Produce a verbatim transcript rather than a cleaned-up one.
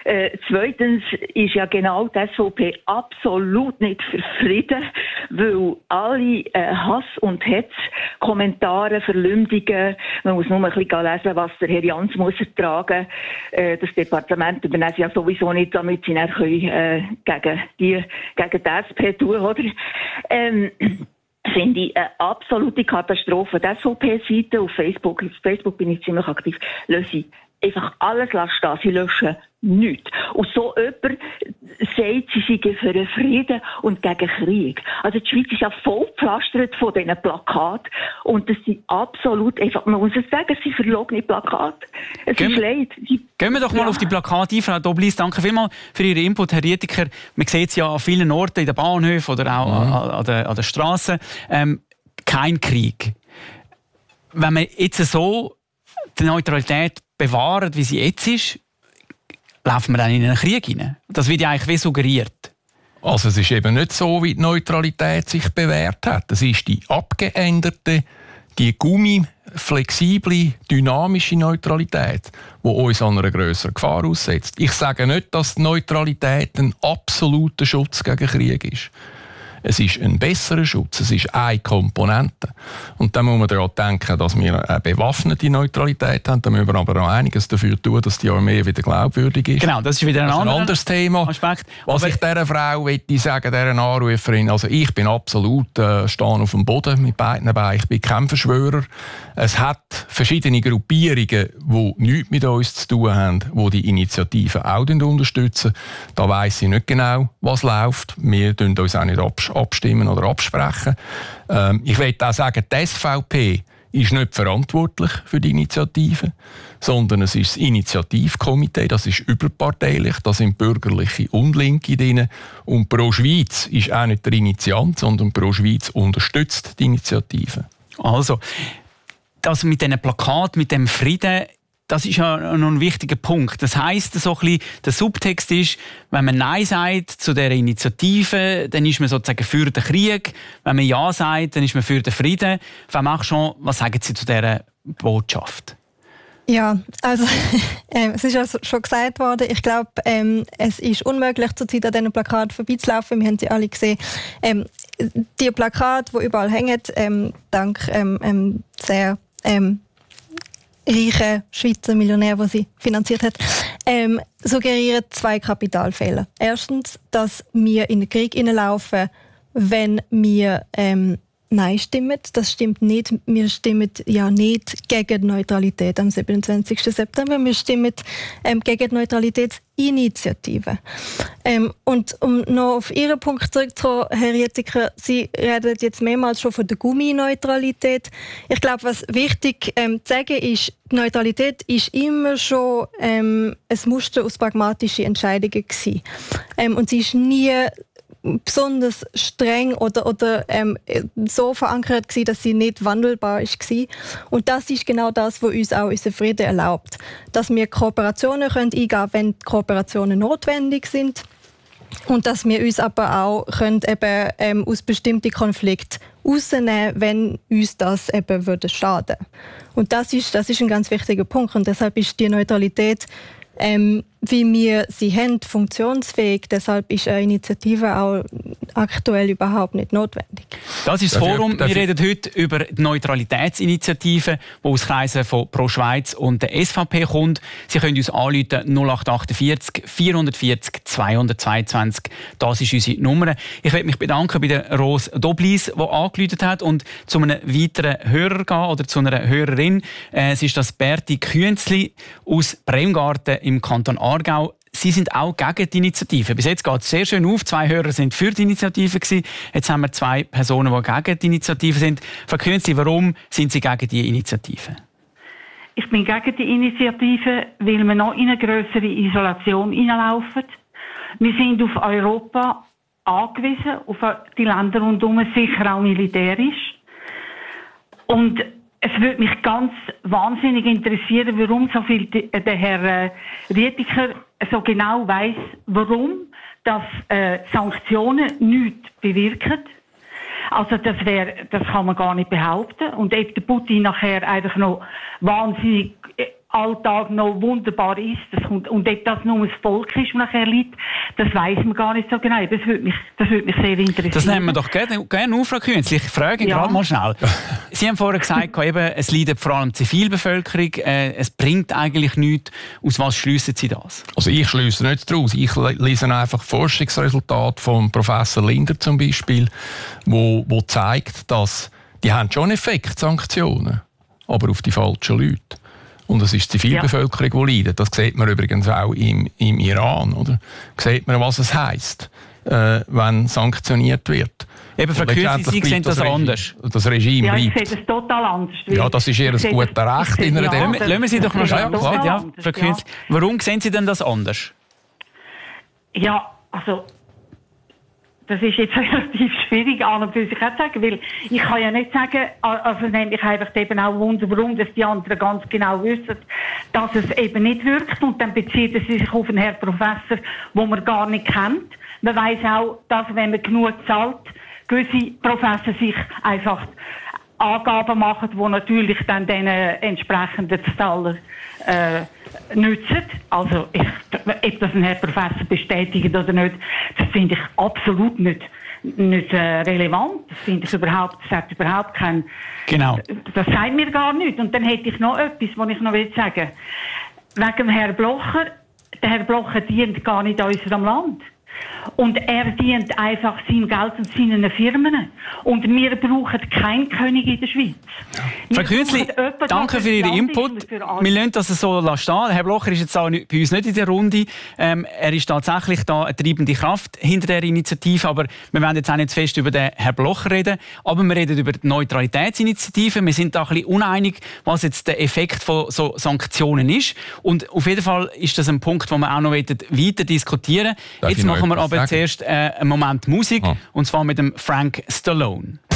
Äh, zweitens ist ja genau die S V P absolut nicht für Frieden, weil alle äh, Hass- und Hetz-Kommentare, Verleumdungen, man muss nur ein bisschen lesen, was der Herr Jans muss ertragen. Äh, das Departement übernehmen sie ja sowieso nicht, damit sie dann können, äh, gegen die, gegen die S P tun, oder? Ähm, finde ich eine absolute Katastrophe. Die S V P-Seite auf Facebook, auf Facebook bin ich ziemlich aktiv, löse ich einfach alles stehen. Sie löschen nichts. Und so jemand sagt, sie seien für den Frieden und gegen Krieg. Also die Schweiz ist ja vollgepflastert von diesen Plakaten. Und das sind absolut, einfach, man muss es sagen, es sind verlogene Plakate. Es gehen, ist leid. Sie, gehen wir doch mal ja. auf die Plakate ein, Frau Doblis. Danke vielmals für Ihren Input, Herr Rietiker. Man sieht es ja an vielen Orten, in den Bahnhöfen oder auch mhm. an, an den, an den Strassen. Ähm, kein Krieg. Wenn man jetzt so die Neutralität bewahren, wie sie jetzt ist, laufen wir dann in einen Krieg hinein. Das wird ja eigentlich wie suggeriert. Also es ist eben nicht so, wie die Neutralität sich bewährt hat. Es ist die abgeänderte, die Gummi, flexible, dynamische Neutralität, die uns an einer grösseren Gefahr aussetzt. Ich sage nicht, dass die Neutralität ein absoluter Schutz gegen Krieg ist. Es ist ein besserer Schutz, es ist eine Komponente. Und dann muss man daran denken, dass wir eine bewaffnete Neutralität haben. Da müssen wir aber auch einiges dafür tun, dass die Armee wieder glaubwürdig ist. Genau, das ist wieder ein, das ist ein anderer anderes Thema. Aspekt. Was aber ich dieser Frau möchte sagen, dieser Anruferin, also ich bin absolut äh, stehen auf dem Boden mit beiden Beinen. Ich bin kein Verschwörer. Es hat verschiedene Gruppierungen, die nichts mit uns zu tun haben, die die Initiative auch unterstützen. Da weiss ich nicht genau, was läuft. Wir tun uns auch nicht absch- abstimmen oder absprechen. Ähm, ich will auch sagen, die S V P ist nicht verantwortlich für die Initiative, sondern es ist das Initiativkomitee, das ist überparteilich, da sind Bürgerliche und Linke drin. Und Pro Schweiz ist auch nicht der Initiant, sondern Pro Schweiz unterstützt die Initiative. Also, das mit diesen Plakaten, mit dem Frieden, das ist ja noch ein wichtiger Punkt. Das heisst, so ein bisschen, der Subtext ist, wenn man Nein sagt zu dieser Initiative, dann ist man sozusagen für den Krieg. Wenn man Ja sagt, dann ist man für den Frieden. Frau Marchand, was sagen Sie zu dieser Botschaft? Ja, also äh, es ist ja schon gesagt worden, ich glaube, ähm, es ist unmöglich, zurzeit an diesen Plakaten vorbeizulaufen. Wir haben sie alle gesehen. Ähm, die Plakate, die überall hängen, ähm, dank ähm, ähm, sehr ähm, reichen Schweizer Millionär, die sie finanziert hat, ähm, suggerieren zwei Kapitalfehler. Erstens, dass wir in den Krieg hineinlaufen, wenn wir ähm, Nein stimmen. Das stimmt nicht. Wir stimmen ja nicht gegen die Neutralität am siebenundzwanzigsten September. Wir stimmen ähm, gegen die Neutralitätsinitiative. Ähm, und um noch auf Ihren Punkt zurückzukommen, Herr Rietiker, Sie reden jetzt mehrmals schon von der Gummineutralität. Ich glaube, was wichtig ähm, zu sagen ist, die Neutralität ist immer schon ähm, ein Muster aus pragmatischen Entscheidungen gewesen. Ähm, und sie ist nie besonders streng oder, oder ähm, so verankert gewesen, dass sie nicht wandelbar war. Und das ist genau das, was uns auch unseren Frieden erlaubt. Dass wir Kooperationen können eingehen können, wenn die Kooperationen notwendig sind. Und dass wir uns aber auch können eben, ähm, aus bestimmten Konflikten rausnehmen, wenn uns das eben würde schaden. Und das ist, das ist ein ganz wichtiger Punkt. Und deshalb ist die Neutralität, ähm, wie wir sie haben, funktionsfähig. Deshalb ist eine Initiative auch aktuell überhaupt nicht notwendig. Das ist das Forum. Wir reden heute über die Neutralitätsinitiative, die aus Kreisen von Pro Schweiz und der S V P kommt. Sie können uns anrufen null acht achtundvierzig vierhundertvierzig zweihundertzweiundzwanzig. Das ist unsere Nummer. Ich möchte mich bedanken bei der Rose Doblis, die angerufen hat, und zu einem weiteren Hörer gehen oder zu einer Hörerin. Es ist das Berti Künzli aus Bremgarten im Kanton Aargau. Sie sind auch gegen die Initiative. Bis jetzt geht es sehr schön auf. Zwei Hörer sind für die Initiative gewesen. Jetzt haben wir zwei Personen, die gegen die Initiative sind. Frau Künzli, warum sind Sie gegen die Initiative? Ich bin gegen die Initiative, weil wir noch in eine grössere Isolation hineinlaufen. Wir sind auf Europa angewiesen, auf die Länder rundherum, sicher auch militärisch. Und es würde mich ganz wahnsinnig interessieren, warum so viel der Herr Rietiker so genau weiss, warum dass äh, Sanktionen nichts bewirken. Also das wäre, das kann man gar nicht behaupten. Und ob der Putin nachher einfach noch wahnsinnig Alltag noch wunderbar ist. Das kommt, und ob das nur das Volk ist, das nachher liegt, das weiss man gar nicht so genau. Das würde mich, das würde mich sehr interessieren. Das nehmen wir doch gerne, gerne auf, Frau Künzli. Ich frage ja. gerade mal schnell. Sie haben vorher gesagt, eben, es leidet vor allem die Zivilbevölkerung. Äh, es bringt eigentlich nichts. Aus was schliessen Sie das? Also ich schliesse nicht daraus. Ich lese einfach Forschungsresultate von Professor Linder zum Beispiel, wo, wo zeigt, dass die haben schon einen Effekt, Sanktionen, aber auf die falschen Leute. Und es ist die Zivilbevölkerung, die leidet. Das sieht man übrigens auch im, im Iran. Oder? Sieht man, was es heisst, äh, wenn sanktioniert wird. Eben, Frau Künzli, Sie sehen das, das anders. Das Regime ja, ich bleibt. sehe das total anders. Ja, das ist ihr ein gutes Recht in einer Demokratie. Lassen wir Sie doch noch schnell ja, ja, ja, Frau Künzli, warum sehen Sie denn das anders? Ja, also... Das ist jetzt relativ schwierig an und für sich auch zu sagen, weil ich kann ja nicht sagen, also nehme ich einfach eben auch Wunder, warum dass die anderen ganz genau wissen, dass es eben nicht wirkt und dann bezieht es sich auf einen Herrn Professor, den man gar nicht kennt. Man weiss auch, dass wenn man genug zahlt, gewisse Professoren sich einfach Angaben machen, die natürlich dann den entsprechenden Zahler äh, nützen. Also, ich, ob das ein Herr Professor bestätigt oder nicht, das finde ich absolut nicht, nicht äh, relevant. Das finde ich überhaupt, das hat überhaupt kein... Genau. Das sagt mir gar nichts. Und dann hätte ich noch etwas, was ich noch will sagen. Wegen dem Herrn Blocher, der Herr Blocher dient gar nicht unserem Land. Und er dient einfach seinem Geld und seinen Firmen. Und wir brauchen keinen König in der Schweiz. Ja. Frau Künzli, danke für Ihren Input. Für wir lassen das so stehen. Herr Blocher ist jetzt auch bei uns nicht in der Runde. Ähm, er ist tatsächlich da eine treibende Kraft hinter der Initiative. Aber wir werden jetzt auch nicht zu fest über den Herrn Blocher reden. Aber wir reden über die Neutralitätsinitiative. Wir sind da ein bisschen uneinig, was jetzt der Effekt von so Sanktionen ist. Und auf jeden Fall ist das ein Punkt, den wir auch noch weiter diskutieren wollen. Jetzt machen wir aber sagen? zuerst äh, einen Moment Musik, oh. und zwar mit dem Frank Stallone.